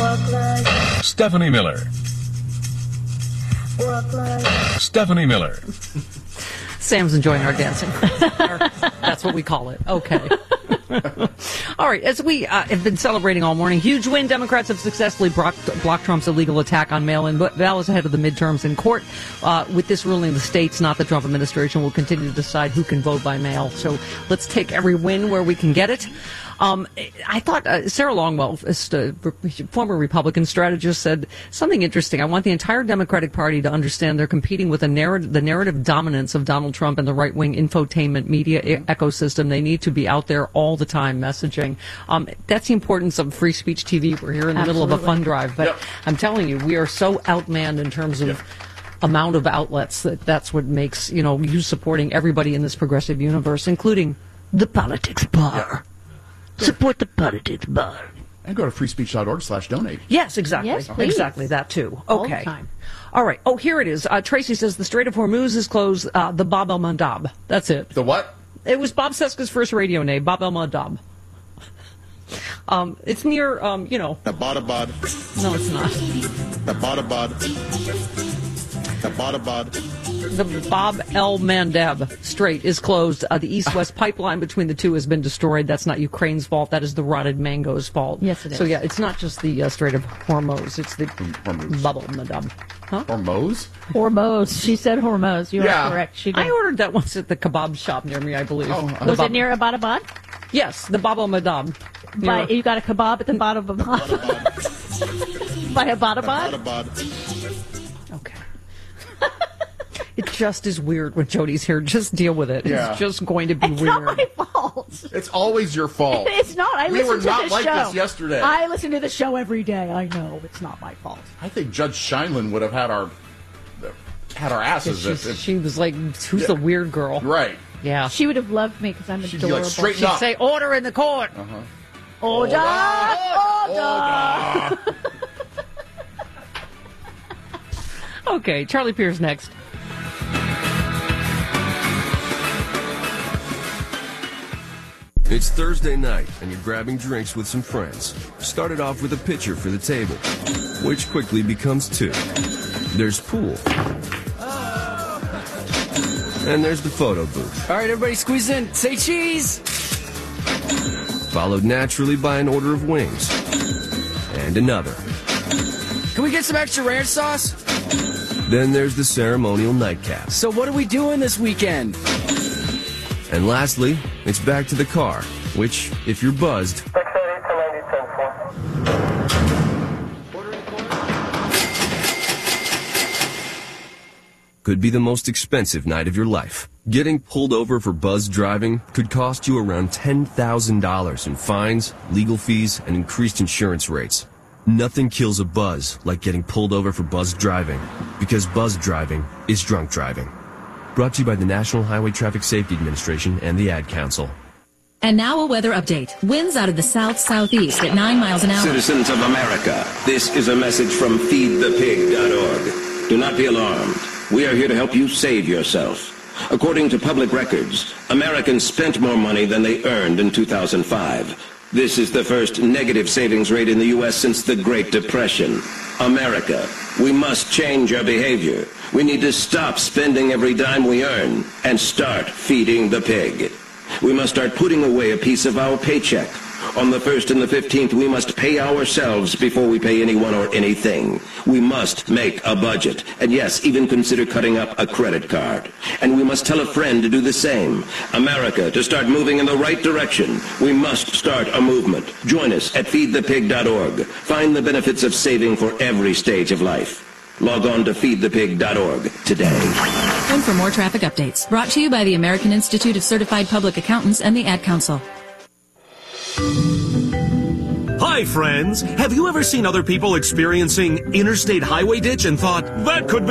Stephanie Miller. Stephanie Miller. Sam's enjoying our dancing. That's what we call it. Okay. All right. As we have been celebrating all morning, huge win. Democrats have successfully blocked Trump's illegal attack on mail-in ballots ahead of the midterms in court. With this ruling, the states, not the Trump administration, will continue to decide who can vote by mail. So let's take every win where we can get it. I thought Sarah Longwell, former Republican strategist, said something interesting. I want the entire Democratic Party to understand they're competing with the narrative dominance of Donald Trump and the right-wing infotainment media ecosystem. They need to be out there all the time messaging. That's the importance of free speech TV. We're here in the middle of a fund drive, but I'm telling you, we are so outmanned in terms of amount of outlets that's what makes, you supporting everybody in this progressive universe, including the politics bar. Support the politics bar. And go to freespeech.org/donate. Yes, exactly. Yes, please. Exactly, that too. All Okay. the time. All right. Oh, here it is. Tracy says the Strait of Hormuz is closed. The Bab el-Mandab. That's it. The what? It was Bob Seska's first radio name, Bab el-Mandab. It's near, The Badabad. No, it's not. The Badabad. The Badabad. The Bab el-Mandab Strait is closed. The east-west pipeline between the two has been destroyed. That's not Ukraine's fault. That is the rotted mango's fault. Yes, it is. So, yeah, it's not just the Strait of Hormuz. It's the Hormuz. Bab el-Mandab. Huh? Hormuz? Hormuz. She said Hormuz. You Yeah. are correct. She did. I ordered that once at the kebab shop near me, I believe. Was it near Abbottabad? Yes, the Bab el-Mandab. You got a kebab at the bottom of Badabad. by Abbottabad? Badabad. Okay. It just is weird when Jody's here. Just deal with it. Yeah. It's just going to be It's weird. not my fault. It's always your fault. It's not. We were listen to not this like show. this yesterday. I listen to the show every day. I know it's not my fault. I think Judge Scheinlin would have had our asses. She was like, who's the weird girl? Right. Yeah. She would have loved me because I'm She'd be adorable. like, straighten She'd up. say, order in the court. Order! Order! Okay, Charlie Pierce next. It's Thursday night, and you're grabbing drinks with some friends. Started off with a pitcher for the table, which quickly becomes two. There's pool. And there's the photo booth. All right, everybody squeeze in. Say cheese! Followed naturally by an order of wings. And another. Can we get some extra ranch sauce? Then there's the ceremonial nightcap. So what are we doing this weekend? And lastly, it's back to the car, which, if you're buzzed, could be the most expensive night of your life. Getting pulled over for buzzed driving could cost you around $10,000 in fines, legal fees, and increased insurance rates. Nothing kills a buzz like getting pulled over for buzzed driving, because buzzed driving is drunk driving. Brought to you by the National Highway Traffic Safety Administration and the Ad Council. And now a weather update. Winds out of the south-southeast at 9 miles an hour. Citizens of America, this is a message from feedthepig.org. Do not be alarmed. We are here to help you save yourself. According to public records, Americans spent more money than they earned in 2005. This is the first negative savings rate in the U.S. since the Great Depression. America, we must change our behavior. We need to stop spending every dime we earn and start feeding the pig. We must start putting away a piece of our paycheck. On the 1st and the 15th, we must pay ourselves before we pay anyone or anything. We must make a budget. And yes, even consider cutting up a credit card. And we must tell a friend to do the same. America, to start moving in the right direction, we must start a movement. Join us at feedthepig.org. Find the benefits of saving for every stage of life. Log on to feedthepig.org today. And for more traffic updates, brought to you by the American Institute of Certified Public Accountants and the Ad Council. Hi, friends. Have you ever seen other people experiencing interstate highway ditch and thought, that could be